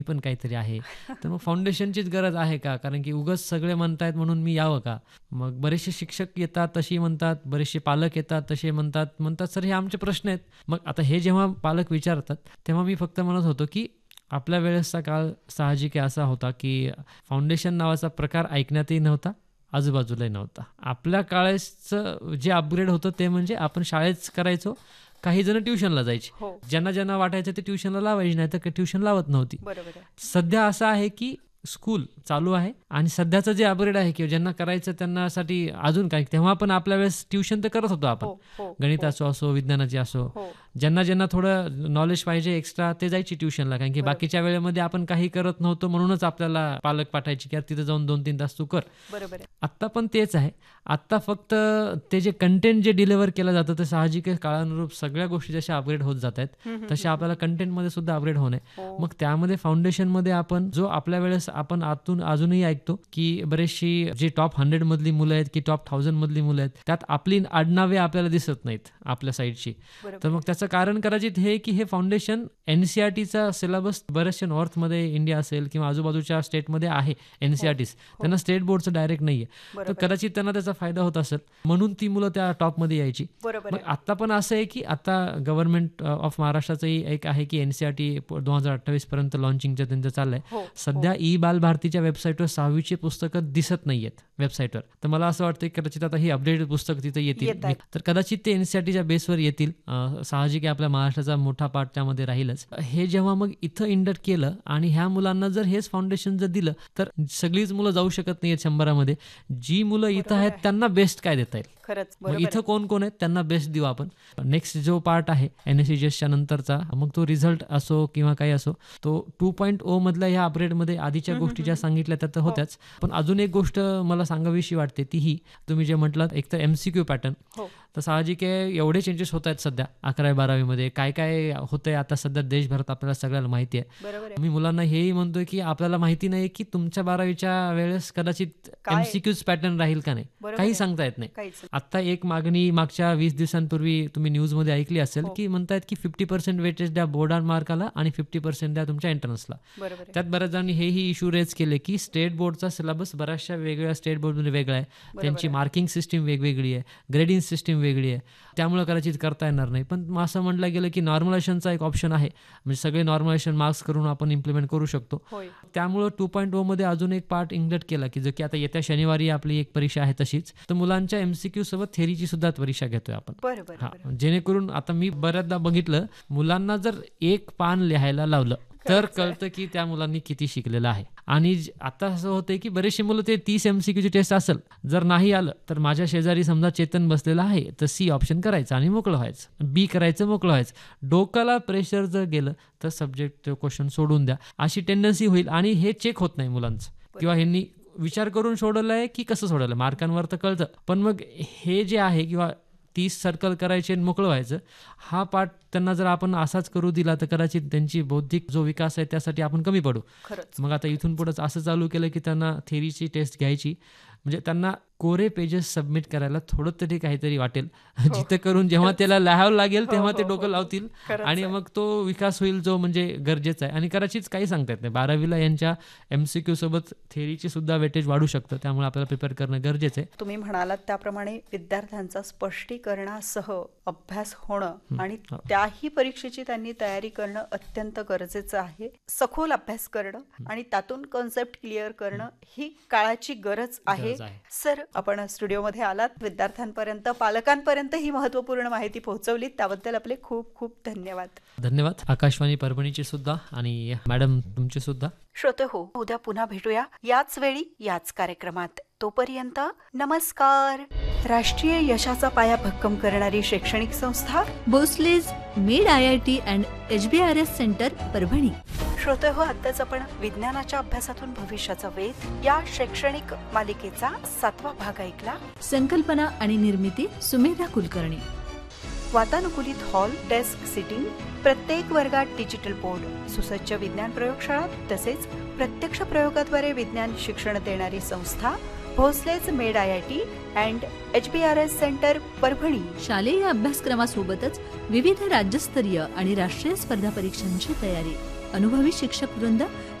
पण काहीतरी आहे. तर मग फाउंडेशनचीच गरज आहे का? कारण की उगाच सगळे म्हणतायत म्हणून मी यावं का? मग बरेचसे शिक्षक येतात तशी म्हणतात, बरेचसे पालक येतात तसे म्हणतात सर हे आमचे प्रश्न आहेत. मग आता हे जेव्हा पालक विचारतात तेव्हा मी फक्त म्हणत होतो की आपल्या वेळेसचा काळ साहजिक आहे असा होता की फाउंडेशन नावाचा प्रकार ऐकण्यातही नव्हता, आजूबाजूलाही नव्हता. आपल्या काळाचं जे अपग्रेड होतं ते म्हणजे आपण शाळेत करायचो, काही जण ट्युशनला जायचे. हो, ज्यांना वाटायचं ते ट्युशनला लावायचे, नाही तर ट्युशन लावत नव्हती. बरोबर आहे. सध्या असं आहे की स्कूल चालू आहे आणि सध्याचं जे अपग्रेड आहे किंवा ज्यांना करायचं त्यांनासाठी अजून काय, तेव्हा पण आपल्या वेळेस ट्युशन तर करत होतो आपण, हो, हो, गणिताचं असो विज्ञानाची असो. हो, ज्यांना थोडं नॉलेज पाहिजे एक्स्ट्रा ते जायची ट्युशनला, कारण की बरोबर. बाकीच्या वेळेमध्ये आपण काही करत नव्हतो म्हणूनच आपल्याला पालक पाठायचे की यार तिथे जाऊन 2-3 तास तू कर. बरोबर आहे. आत्ता पण तेच आहे. आत्ता फक्त ते जे कंटेंट जे डिलिव्हर केलं जातं ते साहजिक आहे, काळानुरूप सगळ्या गोष्टी जशा अपग्रेड होत जात आहेत तसे आपल्याला कंटेंटमध्ये सुद्धा अपग्रेड होणे. हो. मग त्यामध्ये फाउंडेशनमध्ये आपण जो आपल्या वेळेस आपण आतून अजूनही ऐकतो की बरेचशी जी टॉप 100 मधली मुलं आहेत की टॉप 1000 मधली मुलं आहेत त्यात आपली आडनावे आपल्याला दिसत नाहीत आपल्या साईडची. तर मग त्याचं कारण कदाचित हे की हे फाउंडेशन NCERTचा सिलेबस बरेचशे नॉर्थमध्ये इंडिया असेल किंवा आजूबाजूच्या स्टेटमध्ये आहे NCERTs, त्यांना स्टेट बोर्डचं डायरेक्ट नाहीये. तर कदाचित त्यांना त्याचा फायदा होत असेल म्हणून ती मुलं त्या टॉपमध्ये यायची. बरोबर मग आहे. आता पण असं आहे की आता गव्हर्नमेंट ऑफ महाराष्ट्राचंही एक आहे की NCERT 2028 पर्यंत लॉन्चिंगचं त्यांचं चाललंय. हो, सध्या ई बाल भारतीच्या वेबसाईटवर 6वीची पुस्तकं दिसत नाहीयेत वेबसाईटवर. तर मला असं वाटतं की कदाचित आता ही अपडेटेड पुस्तक तिथे येतील, तर कदाचित ते NCERTच्या बेसवर येतील. साहजिक आहे आपल्या महाराष्ट्राचा मोठा पार्ट त्यामध्ये राहीलच. हे जेव्हा मग इथं इंडक्ट केलं आणि ह्या मुलांना जर हेच फाउंडेशन जर दिलं तर सगळीच मुलं जाऊ शकत नाहीयेत 100मध्ये. जी मुलं इथं आहेत त्यांना बेस्ट काय देता येईल, खरंच मग बरोबर इथं कोण कोण आहेत त्यांना बेस्ट देऊ आपण. नेक्स्ट जो पार्ट आहे NSEGSच्या नंतरचा, मग तो रिझल्ट असो किंवा काही असो, तो 2.0 मधल्या ह्या अपग्रेडमध्ये आधीच्या गोष्टी ज्या सांगितल्या त्या तर होत्याच, पण अजून एक गोष्ट मला सांगावीशी वाटते ती ही, तुम्ही जे म्हटलात एक तर MCQ पॅटर्न. हो, तर साहजिक आहे एवढे चेंजेस होत आहेत सध्या 11वी-12वीमध्ये, काय काय होतंय आता सध्या देशभरात आपल्याला सगळ्याला माहिती आहे. बरोबर आहे. मी मुलांना हेही म्हणतोय की आपल्याला माहिती नाही की तुमच्या 12वीच्या वेळेस कदाचित काय? MCQच पॅटर्न राहील का नाही, बरोबर काही आहे. सांगता येत नाही. काहीच नाही. आता एक मागणी मागच्या 20 दिवसांपूर्वी तुम्ही न्यूजमध्ये ऐकली असेल हो. की म्हणतायत की 50% वेटेज द्या बोर्ड मार्काला आणि 50% द्या तुमच्या एंट्रन्सला. बरोबर आहे. त्यात बऱ्याच जणांनी हेही इश्यू रेज केले की स्टेट बोर्डचा सिलेबस बऱ्याचशा वेगवेगळ्या स्टेट बोर्डमध्ये वेगळा आहे, त्यांची आहे. मार्किंग सिस्टीम वेगवेगळी आहे, ग्रेडिंग सिस्टीम वेगळी आहे, त्यामुळे कदाचित करता येणार नाही. पण मग असं म्हटलं गेलं की नॉर्मलायझेशनचा एक ऑप्शन आहे, म्हणजे सगळे नॉर्मलायझेशन मार्क्स करून आपण इम्प्लिमेंट करू शकतो. होय. त्यामुळं 2.0 मध्ये अजून एक पार्ट इंक्लूड केला की जर की आता येत्या शनिवारी आपली एक परीक्षा आहे तशीच, तर मुलांच्या MCQ सोबत थेरीची सुद्धा परीक्षा घेतोय आपण. बरोबर हा, जेणेकरून आता मी बऱ्याचदा बघितलं मुलांना जर एक पान लिहायला लावलं तर कळतं की त्या मुलांनी किती शिकलेलं आहे. आणि आता असं होतंय की बरेचसे मुलं ते 30 MCQची टेस्ट असेल, जर नाही आलं तर माझ्या शेजारी समजा चेतन बसलेला आहे तर C ऑप्शन करायचं आणि मोकळं व्हायचं, B करायचं मोकळं व्हायचं. डोक्याला प्रेशर जर गेलं तर सब्जेक्ट क्वेश्चन सोडून द्या अशी टेंडन्सी होईल आणि हे चेक होत नाही मुलांचं, किंवा ह्यांनी विचार करून सोडवलं आहे की कसं सोडवलं, मार्कांवर तर कळतं. पण मग हे जे आहे किंवा 30 सर्कल करायचे आणि मोकळं व्हायचं, हा पार्ट त्यांना जर आपण असाच करू दिला तर कदाचित त्यांची बौद्धिक जो विकास आहे त्यासाठी आपण कमी पडू. खरंच. मग आता इथून पुढंच असं चालू केलं की त्यांना थेरीची टेस्ट घ्यायची, म्हणजे त्यांना कोरे पेजेस सबमिट करायला थोडं तरी काहीतरी वाटेल, जिथं करून जेव्हा त्याला लिहावं लागेल तेव्हा ते डोकं लावतील आणि मग तो विकास होईल जो म्हणजे गरजेचा आहे. आणि कदाचित काही सांगता येत नाही, 12वीला यांच्या MCQ सोबत थेरीची सुद्धा वेटेज वाढू शकतं, त्यामुळे आपल्याला प्रिपेअर करणं गरजेचं आहे. तुम्ही म्हणालात त्याप्रमाणे विद्यार्थ्यांचा स्पष्टीकरणासह अभ्यास होणं आणि त्याही परीक्षेची त्यांनी तयारी करणं अत्यंत गरजेचं आहे. सखोल अभ्यास करणं आणि त्यातून कॉन्सेप्ट क्लिअर करणं ही काळाची गरज आहे. सर, आपण स्टुडिओमध्ये आलात, विद्यार्थ्यांपर्यंत पालकांपर्यंत ही महत्त्वपूर्ण माहिती पोहोचवली, त्याबद्दल आपले खूप खूप धन्यवाद. धन्यवाद आकाशवाणी परभणीची सुद्धा आणि मॅडम तुमचे सुद्धा. श्रोते हो, उद्या पुन्हा भेटूया याच वेळी याच कार्यक्रमात. तोपर्यंत नमस्कार. राष्ट्रीय यशाचा पाया भक्कम करणारी शैक्षणिक संस्था भोसलेज mid IIT and HBRS centre Parbhani. श्रोते हो, आत्ताच आपण विज्ञानाच्या अभ्यासातून भविष्याचा वेध या शैक्षणिक मालिकेचा 7वा भाग ऐकला. संकल्पना आणि निर्मिती सुमेधा कुलकर्णी. वातानुकूलित हॉल, डेस्क सिटिंग, प्रत्येक वर्गात डिजिटल बोर्ड, सुसज्ज विज्ञान प्रयोगशाळा तसेच प्रत्यक्ष प्रयोगाद्वारे विज्ञान शिक्षण देणारी संस्था भोसलेज made IIT and HBRS centre Parbhani. शालेय अभ्यासक्रमासोबतच विविध राज्यस्तरीय आणि राष्ट्रीय स्पर्धा परीक्षांची तयारी. अनुभवी शिक्षक वृंद